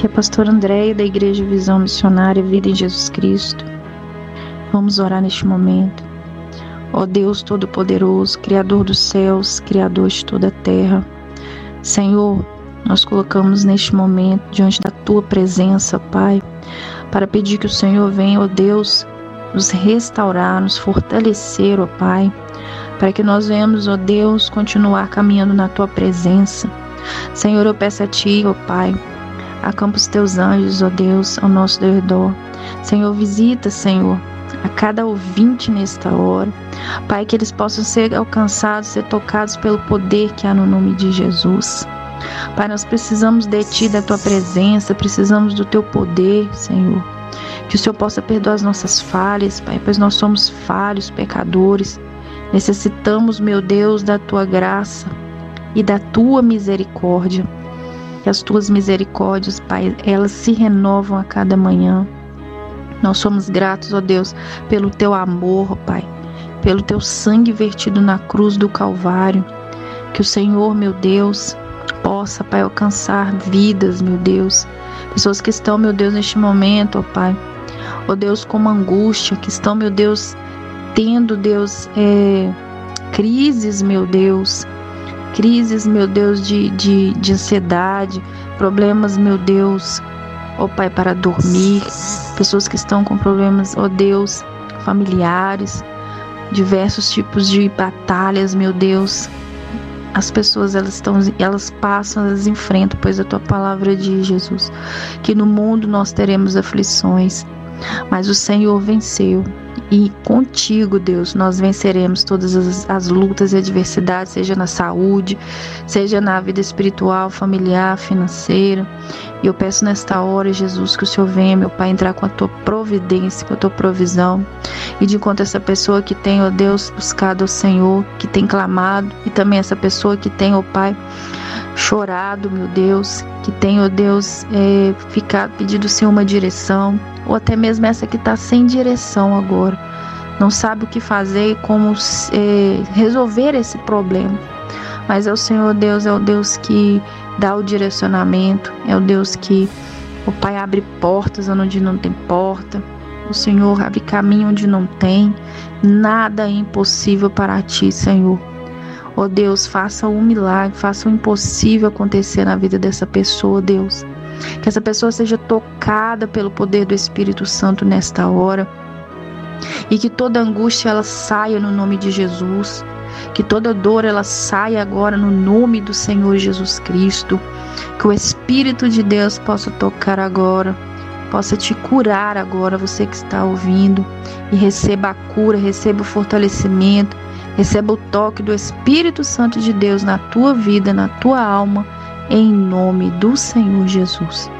que é pastor Andréia da Igreja Visão Missionária Vida em Jesus Cristo. Vamos orar neste momento. Ó Deus Todo-Poderoso, Criador dos céus, Criador de toda a terra. Senhor, nós colocamos neste momento diante da Tua presença, Pai, para pedir que o Senhor venha, ó Deus, nos restaurar, nos fortalecer, ó Pai, para que nós venhamos, ó Deus, continuar caminhando na Tua presença. Senhor, eu peço a Ti, ó Pai, acampa os Teus anjos, ó Deus, ao nosso redor. Senhor, visita, Senhor, a cada ouvinte nesta hora. Pai, que eles possam ser alcançados, ser tocados pelo poder que há no nome de Jesus. Pai, nós precisamos de Ti, da Tua presença, precisamos do Teu poder, Senhor. Que o Senhor possa perdoar as nossas falhas, Pai, pois nós somos falhos, pecadores. Necessitamos, meu Deus, da Tua graça e da Tua misericórdia. Que as Tuas misericórdias, Pai, elas se renovam a cada manhã. Nós somos gratos, ó Deus, pelo Teu amor, Pai, pelo Teu sangue vertido na cruz do Calvário. Que o Senhor, meu Deus, possa, Pai, alcançar vidas, meu Deus. Pessoas que estão, meu Deus, neste momento, ó Pai, ó Deus, com angústia, que estão, meu Deus, tendo, Deus, crises, meu Deus, de ansiedade, problemas, meu Deus, ó Pai, para dormir, pessoas que estão com problemas, ó Deus, familiares, diversos tipos de batalhas, meu Deus. As pessoas, elas passam, elas enfrentam, pois a Tua palavra diz, Jesus, que no mundo nós teremos aflições, mas o Senhor venceu. E contigo, Deus, nós venceremos todas as lutas e adversidades, seja na saúde, seja na vida espiritual, familiar, financeira. E eu peço nesta hora, Jesus, que o Senhor venha, meu Pai, entrar com a Tua providência, com a Tua provisão. E de encontro a essa pessoa que tem, ó Deus, buscado ao Senhor, que tem clamado, e também essa pessoa que tem, ó Pai, chorado, meu Deus, que tem, ó Deus, pedido, Senhor, uma direção, ou até mesmo essa que está sem direção agora, não sabe o que fazer e como resolver esse problema. Mas é o Senhor Deus, é o Deus que dá o direcionamento, é o Deus que, o Pai, abre portas onde não tem porta, o Senhor abre caminho onde não tem, nada é impossível para Ti, Senhor. Ó Deus, faça um milagre, faça o impossível acontecer na vida dessa pessoa, Deus. Que essa pessoa seja tocada pelo poder do Espírito Santo nesta hora. E que toda angústia ela saia no nome de Jesus. Que toda dor ela saia agora no nome do Senhor Jesus Cristo. Que o Espírito de Deus possa tocar agora, possa te curar agora, você que está ouvindo. E receba a cura, receba o fortalecimento, receba o toque do Espírito Santo de Deus na tua vida, na tua alma, em nome do Senhor Jesus.